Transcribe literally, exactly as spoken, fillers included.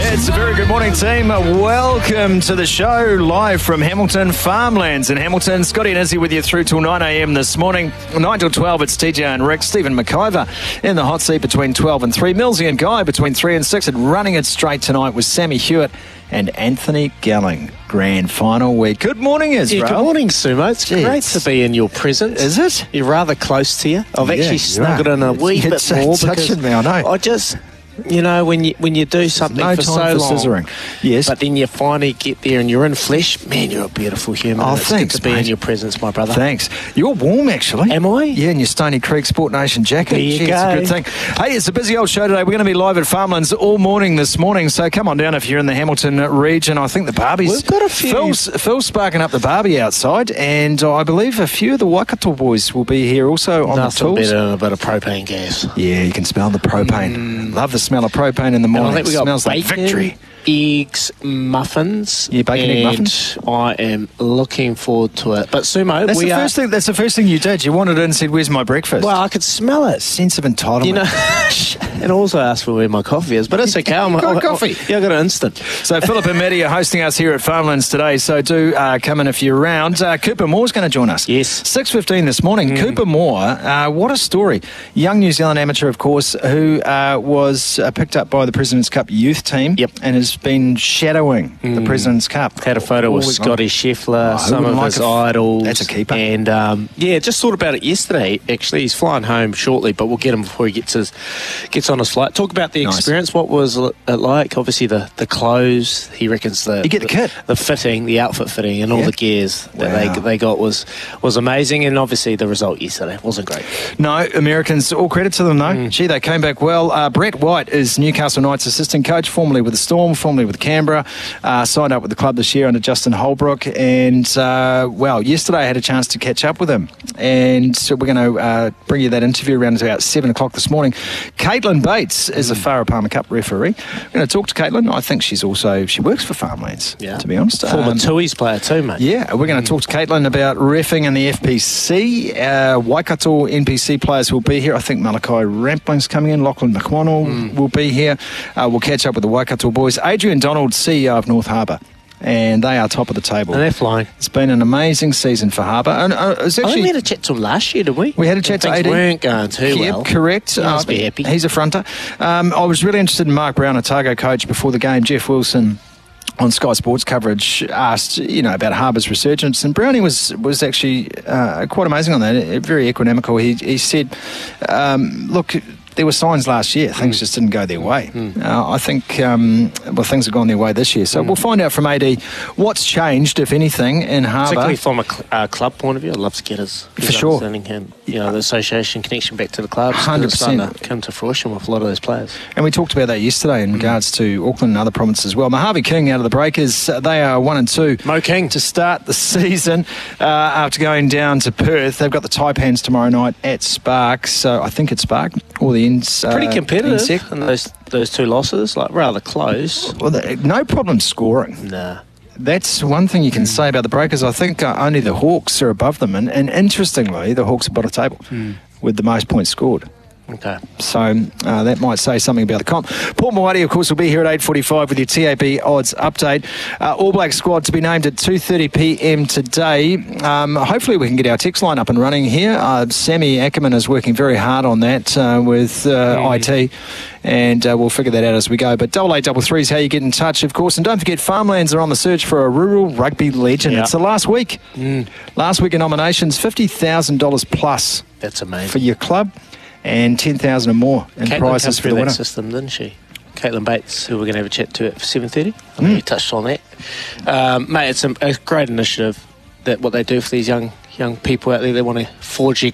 It's a very good morning, team. Welcome to the show, live from Hamilton Farmlands in Hamilton. Scotty and Izzy with you through till nine a.m. this morning. nine till twelve, it's T J and Rick. Stephen McIver in the hot seat between twelve and three. Millsy and Guy between three and six. And running it straight tonight with Sammy Hewitt and Anthony Gelling. Grand final week. Good morning, Israel. Yeah, good morning, Sumo. It's Jeez. great to be in your presence. Is it? You're rather close to you. I've yeah, actually snuggled in a wee it's, bit it's more because me, I know. I just... You know, when you when you do something no for time so for long, scissoring. Yes, but then you finally get there and you're in flesh, man, you're a beautiful human. Oh, it's thanks, good to be mate. in your presence, my brother. Thanks. You're warm, actually. Am I? Yeah, in your Stony Creek Sport Nation jacket. There you Gee, go. It's a good thing. Hey, it's a busy old show today. We're going to be live at Farmlands all morning this morning, so come on down if you're in the Hamilton region. I think the Barbies... We've got a few... Phil's, Phil's sparking up the Barbie outside, and I believe a few of the Waikato boys will be here also on Nothing the tools. better than a bit of propane gas. Yeah, you can smell the propane. Mm. Love the smell of propane in the And morning. I think we got Smells like bacon, victory. eggs, muffins. Yeah, bacon, and egg muffins. I am looking forward to it. But Sumo, That's we the are... first thing. That's the first thing you did. You wanted it and said, "Where's my breakfast?" Well, I could smell it. Sense of entitlement. You know, and also asked for where my coffee is, but it's okay. I'm You've got I, coffee. I, yeah, I got an instant. So Philip and Maddie are hosting us here at Farmlands today, so do uh, come in if you're around. Uh, Cooper Moore's going to join us. Yes. six fifteen this morning. Mm. Cooper Moore, uh, what a story. Young New Zealand amateur, of course, who uh, was uh, picked up by the President's Cup youth team. Yep. And has been shadowing mm. the President's Cup. Had a photo with Scotty Scheffler, oh, some of like his a, idols. That's a keeper. And, um, yeah, just thought about it yesterday, actually. He's flying home shortly, but we'll get him before he gets his gets on his flight. Talk about the nice. experience. What was it like? Obviously, the, the clothes. He reckons the... You get the, the kit. The fitting, the outfit fitting, and all yeah. the gears that wow. they they got was, was amazing. And obviously, the result yesterday wasn't great. No, Americans, all credit to them, though. Mm. Gee, they came back well. Uh, Brett White is Newcastle Knights assistant coach, formerly with the Storm, formerly with Canberra. Uh, signed up with the club this year under Justin Holbrook. And, uh, well, yesterday I had a chance to catch up with him. And so we're going to uh, bring you that interview around about seven o'clock this morning. Caitlin Bates is a Farah Palmer Cup referee. We're going to talk to Caitlin. I think she's also, she works for Farmlands, yeah. to be honest. Former um, Tui's player too, mate. Yeah, we're going to talk to Caitlin about reffing in the F P C. Uh, Waikato N P C players will be here. I think Malachi Rampling's coming in. Lachlan McWonnell mm. will be here. Uh, we'll catch up with the Waikato boys. Adrian Donald, C E O of North Harbour. And they are top of the table. And they're flying. It's been an amazing season for Harbour. And uh, it's actually, I think we had a chat to him last year, didn't we? We had a chat and to A D. Things weren't going too yep, well. correct. He must uh, be happy. He's a fronter. Um, I was really interested in Mark Brown, Otago coach, before the game. Jeff Wilson on Sky Sports coverage asked, you know, about Harbour's resurgence, and Brownie was was actually uh, quite amazing on that. Very economical. He he said, um, look, there were signs last year. Things mm. just didn't go their way. Mm. Uh, I think, um, well, things have gone their way this year. So mm. we'll find out from A D what's changed, if anything, in Harbour. Particularly from a cl- uh, club point of view, I'd love to get his, his For sure. understanding him. You know, the association connection back to the clubs. one hundred percent. It's starting to come to fruition with a lot of those players. And we talked about that yesterday in mm. regards to Auckland and other provinces as well. Mojave King out of the Breakers. Uh, they are one and two. Mo King. To start the season uh, after going down to Perth. They've got the Taipans tomorrow night at Spark. So I think it's Spark. All the ends. Pretty uh, competitive in those, those two losses. Like, rather close. Well, the, no problem scoring. Nah. That's one thing you can mm. say about the Breakers. I think uh, only the Hawks are above them. And, and interestingly, the Hawks are bottom table mm. with the most points scored. Okay. So uh, that might say something about the comp. Paul Moati, of course, will be here at eight forty-five with your T A B odds update. Uh, All Black squad to be named at two thirty p.m. today. Um, hopefully we can get our text line up and running here. Uh, Sammy Ackerman is working very hard on that uh, with uh, mm. I T, and uh, we'll figure that out as we go. But double eight double three is how you get in touch, of course. And don't forget, Farmlands are on the search for a rural rugby legend. Yep. It's the last week. Mm. Last week of nominations, fifty thousand dollars plus. That's amazing. For your club. And ten thousand or more in Caitlin prizes for the winner. That system, didn't she? Caitlin Bates, who we're going to have a chat to at seven thirty. I know mm. you touched on that. Um, mate, it's a, a great initiative, that what they do for these young young people out there. They want to forge their